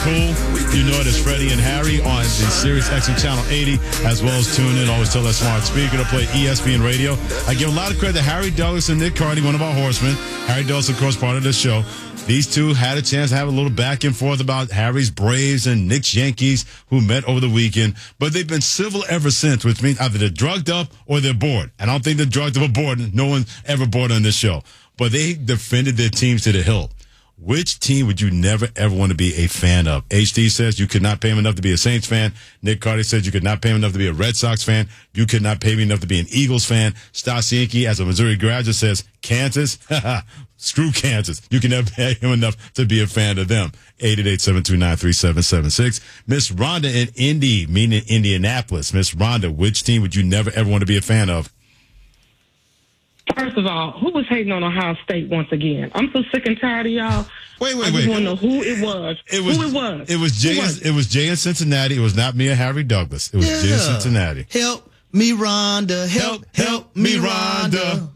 cool. You know it as Freddie and Harry on the Sirius XM Channel 80, as well as tune in. Always tell that smart speaker to play ESPN Radio. I give a lot of credit to Harry Douglas and Nick Cardy, one of our horsemen. Harry Douglas, of course, part of this show. These two had a chance to have a little back and forth about Harry's Braves and Nick's Yankees, who met over the weekend. But they've been civil ever since, which means either they're drugged up or they're bored. I don't think they're drugged up or bored. No one's ever bored on this show. But they defended their teams to the hilt. Which team would you never, ever want to be a fan of? HD says you could not pay him enough to be a Saints fan. Nick Carty says you could not pay him enough to be a Red Sox fan. You could not pay me enough to be an Eagles fan. Stasienki, as a Missouri graduate, says Kansas. Screw Kansas. You can never pay him enough to be a fan of them. 888-729-3776. Miss Rhonda in Indy, meaning Indianapolis. Miss Rhonda, which team would you never, ever want to be a fan of? First of all, who was hating on Ohio State once again? I'm so sick and tired of y'all. Wait. I just want to know who it was. Who it was. It was Jay in Cincinnati. It was not me or Harry Douglas. It was Jay in Cincinnati. Help me, Rhonda. Help me, Rhonda.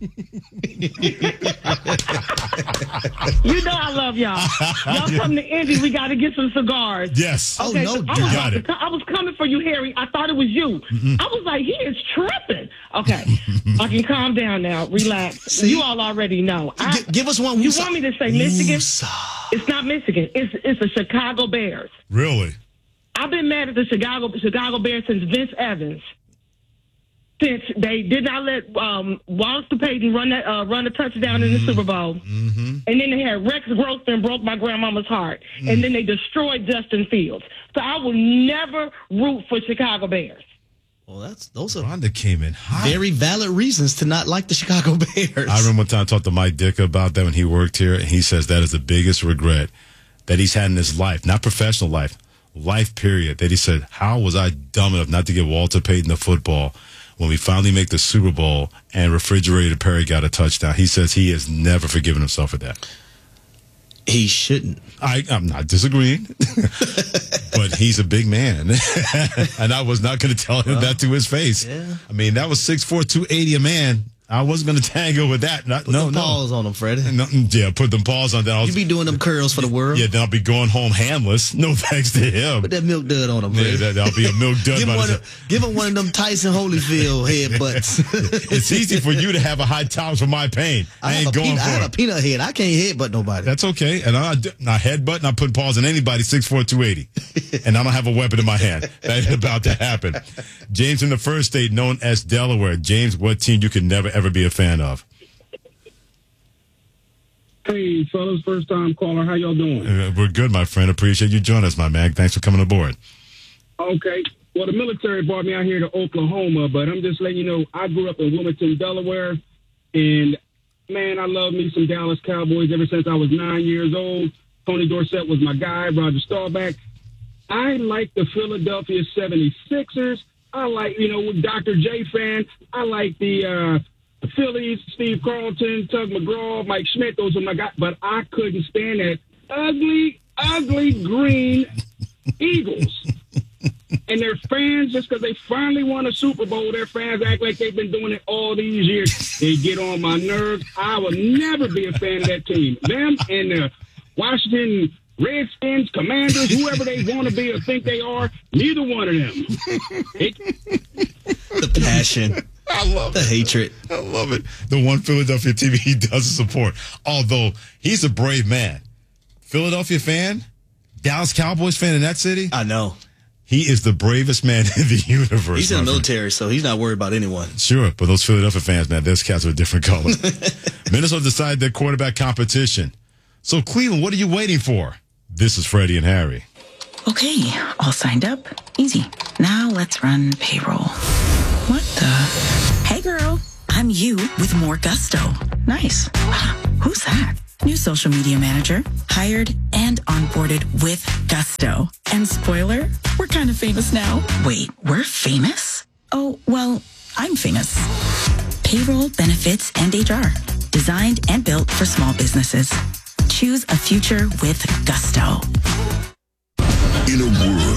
You know I love y'all. Y'all come to Indy. We got to get some cigars. Yes. Okay, no, so you got it. I was coming for you, Harry. I thought it was you. Mm-hmm. I was like, he is tripping. Okay. I can calm down now. Relax. See? You all already know. Give us one. You want me to say Michigan? Woosah. It's not Michigan. It's the Chicago Bears. Really? I've been mad at the Chicago Bears since Vince Evans. Since they did not let Wallace Payton run the touchdown in the Super Bowl. Mm-hmm. And then they had Rex Grossman broke my grandmama's heart. And then they destroyed Justin Fields. So I will never root for Chicago Bears. Well, those are Rhonda came in hot. very valid reasons to not like the Chicago Bears. I remember one time I talked to Mike Ditka about that when he worked here, and he says that is the biggest regret that he's had in his life, not professional life period, that he said, how was I dumb enough not to give Walter Payton the football when we finally make the Super Bowl and Refrigerator Perry got a touchdown? He says he has never forgiven himself for that. He shouldn't. I'm not disagreeing, but he's a big man, and I was not going to tell him that to his face. Yeah. I mean, that was 6'4", 280 a man. I wasn't going to tango with that. Put them paws on him, Freddie. No, put them paws on that. You be doing them curls for the world. Yeah, then I'll be going home handless. No thanks to him. Put that milk dud on him, Freddie. Yeah, I'll be a milk dud. Give him one of them Tyson Holyfield headbutts. It's easy for you to have a high tolerance for my pain. I ain't going for it. I have a peanut head. I can't headbutt nobody. That's okay. And I headbutt and I put paws on anybody 6'4", 280. And I don't have a weapon in my hand. That ain't about to happen. James in the first state known as Delaware. James, what team you could never, ever be a fan of? Hey, fellas, first-time caller. How y'all doing? We're good, my friend. Appreciate you joining us, my man. Thanks for coming aboard. Okay. Well, the military brought me out here to Oklahoma, but I'm just letting you know I grew up in Wilmington, Delaware, and, man, I love me some Dallas Cowboys ever since I was 9 years old. Tony Dorsett was my guy, Roger Staubach. I like the Philadelphia 76ers. I like, Dr. J fan. I like the Phillies, Steve Carlton, Tug McGraw, Mike Schmidt. Those are my guys. But I couldn't stand that ugly green Eagles. And their fans, just because they finally won a Super Bowl, their fans act like they've been doing it all these years. They get on my nerves. I will never be a fan of that team. Them and the Washington Redskins, Commanders, whoever they want to be or think they are, neither one of them. The passion. I love the hatred. I love it. The one Philadelphia team he doesn't support. Although he's a brave man. Philadelphia fan, Dallas Cowboys fan in that city. I know. He is the bravest man in the universe. He's in the military, so he's not worried about anyone. Sure, but those Philadelphia fans, man, those cats are a different color. Minnesota decided their quarterback competition. So, Cleveland, what are you waiting for? This is Freddie and Harry. Okay, all signed up. Easy. Now let's run payroll. What the? Hey, girl. I'm you with more gusto. Nice. Who's that? New social media manager. Hired and onboarded with gusto. And spoiler, we're kind of famous now. Wait, we're famous? Oh, well, I'm famous. Payroll, benefits, and HR. Designed and built for small businesses. Choose a future with gusto. In a world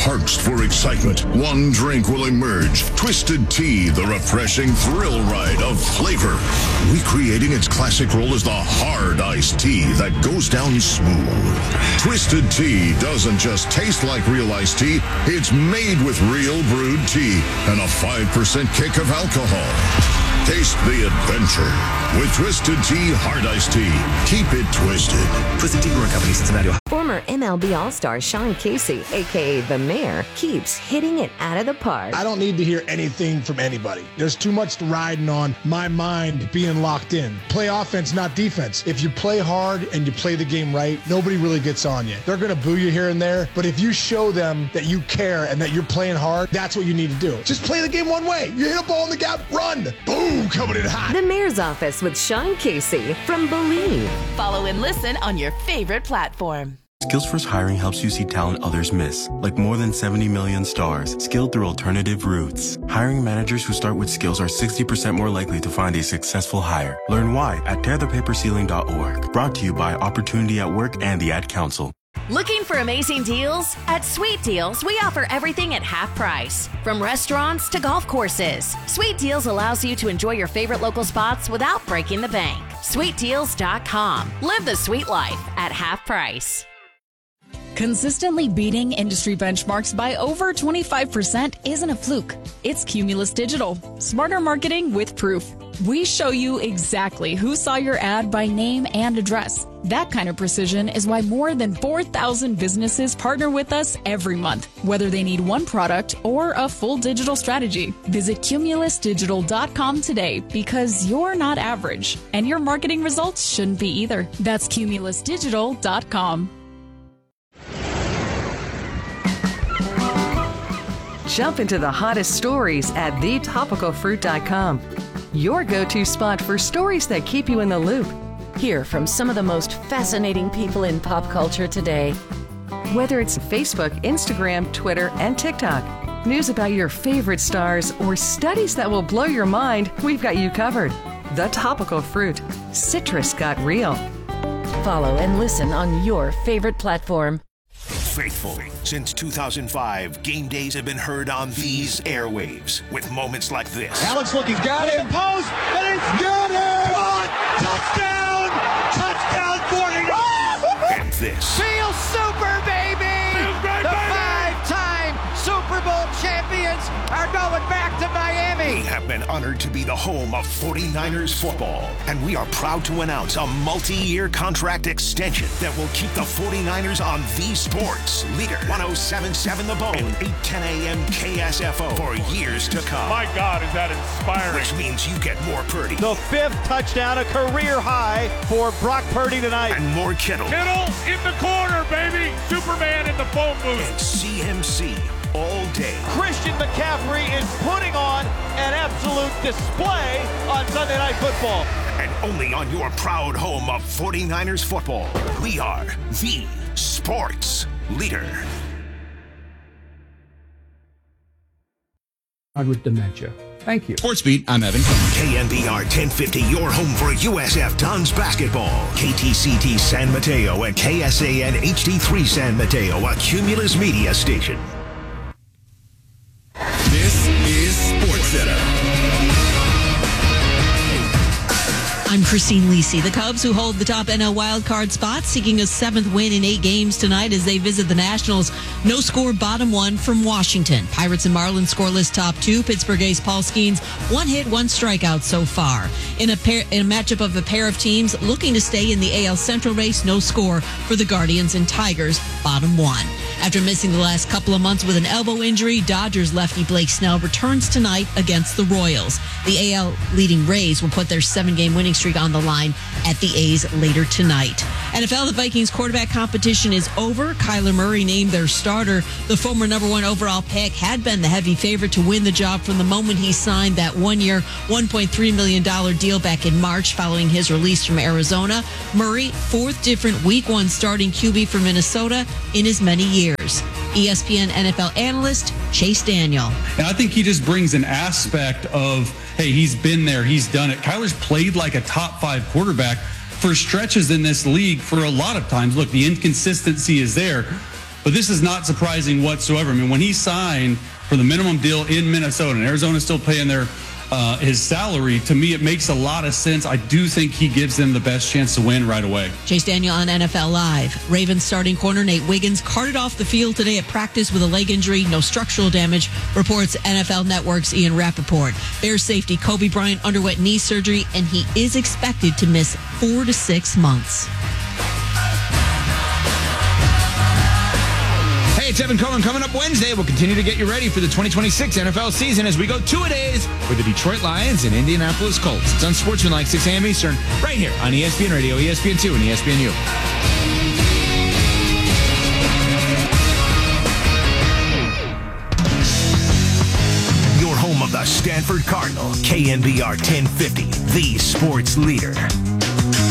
parched for excitement, one drink will emerge. Twisted Tea, the refreshing thrill ride of flavor. Recreating its classic role as the hard iced tea that goes down smooth. Twisted Tea doesn't just taste like real iced tea, it's made with real brewed tea and a 5% kick of alcohol. Taste the adventure with Twisted Tea Hard Iced Tea. Keep it twisted. Twisted Tea Brewing Company, Cincinnati. Former MLB All-Star Sean Casey, a.k.a. The Mayor, keeps hitting it out of the park. I don't need to hear anything from anybody. There's too much riding on my mind being locked in. Play offense, not defense. If you play hard and you play the game right, nobody really gets on you. They're going to boo you here and there, but if you show them that you care and that you're playing hard, that's what you need to do. Just play the game one way. You hit a ball in the gap, run. Boom, coming in hot. The Mayor's Office with Sean Casey from Believe. Follow and listen on your favorite platform. Skillsforce Hiring helps you see talent others miss, like more than 70 million stars, skilled through alternative routes. Hiring managers who start with skills are 60% more likely to find a successful hire. Learn why at tearthepaperceiling.org. Brought to you by Opportunity at Work and the Ad Council. Looking for amazing deals? At Sweet Deals, we offer everything at half price. From restaurants to golf courses, Sweet Deals allows you to enjoy your favorite local spots without breaking the bank. SweetDeals.com. Live the sweet life at half price. Consistently beating industry benchmarks by over 25% isn't a fluke. It's Cumulus Digital. Smarter marketing with proof. We show you exactly who saw your ad by name and address. That kind of precision is why more than 4,000 businesses partner with us every month, whether they need one product or a full digital strategy. Visit cumulusdigital.com today because you're not average, and your marketing results shouldn't be either. That's cumulusdigital.com. Jump into the hottest stories at thetopicalfruit.com. Your go-to spot for stories that keep you in the loop. Hear from some of the most fascinating people in pop culture today. Whether it's Facebook, Instagram, Twitter, and TikTok, news about your favorite stars, or studies that will blow your mind, we've got you covered. The Topical Fruit. Citrus got real. Follow and listen on your favorite platform. Faithful. Since 2005, game days have been heard on these airwaves with moments like this. Alex looking, got him, post, and it's got him! Touchdown! Touchdown 49! And this. Feel super, baby! The five-time Super Bowl champions are going back to Miami! We have been honored to be the home of 49ers football, and we are proud to announce a multi-year contract extension that will keep the 49ers on the sports leader 107.7 The Bone and 8:10 a.m. KSFO for years to come. My God, is that inspiring. Which means you get more Purdy. The fifth touchdown, a career high for Brock Purdy tonight. And more Kittle. Kittle in the corner, baby! Superman in the phone booth. And CMC all day. Christian McCaffrey is putting on an absolute display on Sunday Night Football. And only on your proud home of 49ers football, we are the sports leader. With dementia. Thank you. Sports Beat, I'm Evan Cohen. KNBR 1050, your home for USF Dons basketball. KTCT San Mateo and KSAN HD3 San Mateo, a Cumulus media station. This is SportsCenter. I'm Christine Lisi. The Cubs, who hold the top NL wildcard spot, seeking a 7th win in 8 games tonight as they visit the Nationals. No score, bottom 1 from Washington. Pirates and Marlins scoreless top 2. Pittsburgh ace Paul Skeens, 1 hit, 1 strikeout so far. In a matchup of a pair of teams looking to stay in the AL Central race, no score for the Guardians and Tigers, bottom 1. After missing the last couple of months with an elbow injury, Dodgers lefty Blake Snell returns tonight against the Royals. The AL leading Rays will put their 7-game winning streak on the line at the A's later tonight. NFL, the Vikings quarterback competition is over. Kyler Murray named their starter. The former number 1 overall pick had been the heavy favorite to win the job from the moment he signed that 1-year, $1.3 million deal back in March following his release from Arizona. Murray, 4th different Week 1 starting QB for Minnesota in as many years. ESPN NFL analyst Chase Daniel. And I think he just brings an aspect of, hey, he's been there, he's done it. Kyler's played like a top 5 quarterback for stretches in this league for a lot of times. Look, the inconsistency is there, But this is not surprising whatsoever. I mean, when he signed for the minimum deal in Minnesota, and Arizona's still paying his salary, to me, it makes a lot of sense. I do think he gives them the best chance to win right away. Chase Daniel on NFL Live. Ravens starting corner Nate Wiggins carted off the field today at practice with a leg injury, no structural damage, reports NFL Network's Ian Rappaport. Bears safety Kobe Bryant underwent knee surgery, and he is expected to miss 4 to 6 months. Hey, it's Evan Cohen. Coming up Wednesday, we'll continue to get you ready for the 2026 NFL season as we go 2-a-days with the Detroit Lions and Indianapolis Colts. It's Unsportsmanlike, 6 a.m. Eastern, right here on ESPN Radio, ESPN2, and ESPNU. Your home of the Stanford Cardinal, KNBR 1050, the sports leader.